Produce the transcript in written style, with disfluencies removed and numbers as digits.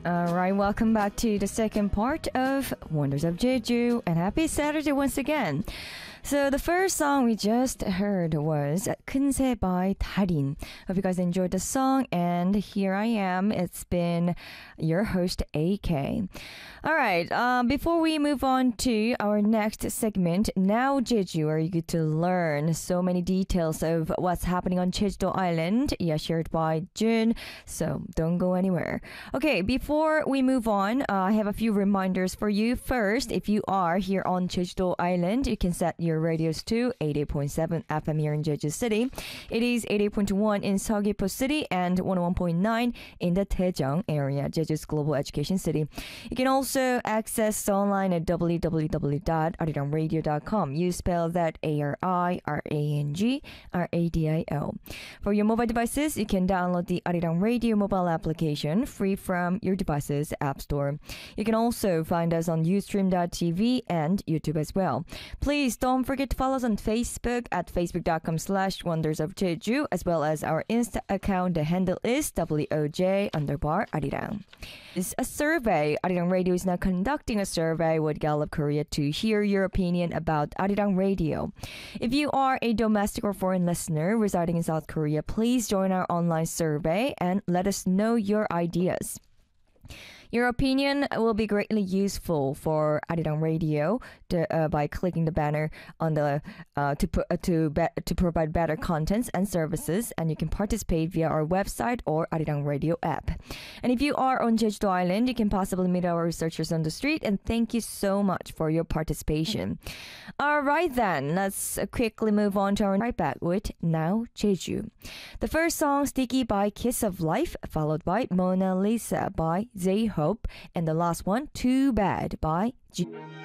All right, welcome back to the second part of Wonders of Jeju, and happy Saturday once again. So the first song we just heard was 큰새 by 달인. Hope you guys enjoyed the song, and here I am. It's been your host, AK. All right, before we move on to our next segment, now Jeju, are you good to learn so many details of what's happening on Jeju Island? Yeah, shared by Jun, so don't go anywhere. Okay, before we move on, I have a few reminders for you. First, if you are here on Jeju Island, you can set your radios to 88.7 FM here in Jeju City. It is 88.1 in Seogwipo City and 101.9 in the Daejeong area, Jeju's global education city. You can also access online at www.arirangradio.com. You spell that ARIRANGRADIO. For your mobile devices, you can download the Arirang Radio mobile application free from your device's app store. You can also find us on Ustream.tv and YouTube as well. Please don't forget to follow us on Facebook at facebook.com/wondersofjeju, as well as our Insta account. The handle is WOJ_Arirang. It's a survey. Arirang Radio is now conducting a survey with Gallup Korea to hear your opinion about Arirang Radio. If you are a domestic or foreign listener residing in South Korea, please join our online survey and let us know your ideas. Your opinion will be greatly useful for Arirang Radio by clicking the banner on the to provide better contents and services, and you can participate via our website or Arirang Radio app. And if you are on Jeju Island, you can possibly meet our researchers on the street. And thank you so much for your participation. All right, then let's quickly move on to our right back with Now Jeju. The first song, Sticky by Kiss of Life, followed by Mona Lisa by J-Hope, and the last one, Too Bad by G.